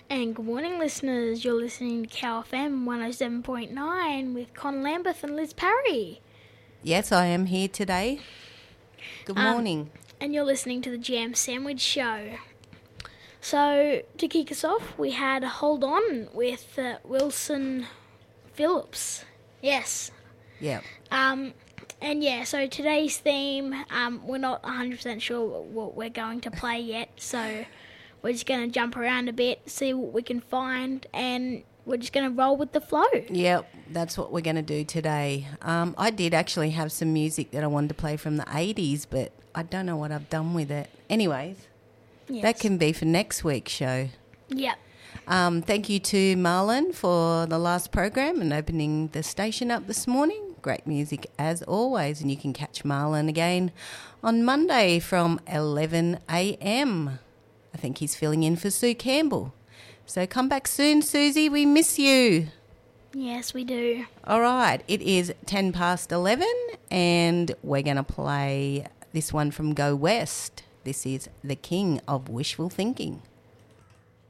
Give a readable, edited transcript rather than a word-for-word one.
And good morning, listeners. You're listening to Cow FM 107.9 with Con Lambeth and Liz Parry. Yes, I am here today. Good morning. And you're listening to the Jam Sandwich Show. So, to kick us off, we had Hold On with Wilson Phillips. Yes. Yeah. So today's theme, we're not 100% sure what we're going to play yet, so we're just going to jump around a bit, see what we can find, and we're just going to roll with the flow. Yep, that's what we're going to do today. I did actually have some music that I wanted to play from the 80s, but I don't know what I've done with it. Anyways, Yes. that can be for next week's show. Yep. Thank you to Marlon for the last program and opening the station up this morning. Great music as always, and you can catch Marlon again on Monday from 11 a.m. I think he's filling in for Sue Campbell. So come back soon, Susie. We miss you. Yes, we do. All right. It is 10 past 11, and we're going to play this one from Go West. This is The King of Wishful Thinking.